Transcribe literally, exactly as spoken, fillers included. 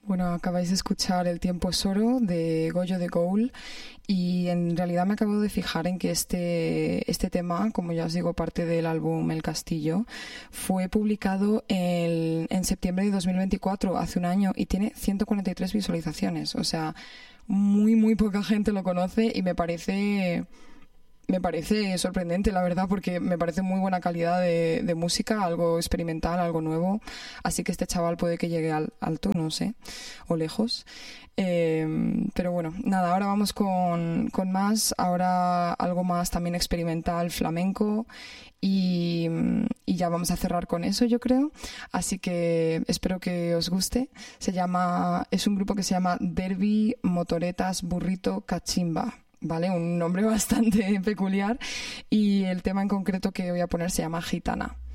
Bueno, acabáis de escuchar El tiempo es oro de Goyo de Ghoul y en realidad me acabo de fijar en que este, este tema, como ya os digo, parte del álbum El Castillo, fue publicado en, en septiembre de dos mil veinticuatro, hace un año, y tiene ciento cuarenta y tres visualizaciones. O sea, muy, muy poca gente lo conoce y me parece... Me parece sorprendente, la verdad, porque me parece muy buena calidad de, de música, algo experimental, algo nuevo. Así que este chaval puede que llegue al alto, no sé, o lejos. Eh, pero bueno, nada, ahora vamos con, con más, ahora algo más también experimental, flamenco. Y, y ya vamos a cerrar con eso, yo creo. Así que espero que os guste. Se llama, es un grupo que se llama Derby Motoretas Burrito Cachimba. ¿Vale? Un nombre bastante peculiar y el tema en concreto que voy a poner se llama Gitana.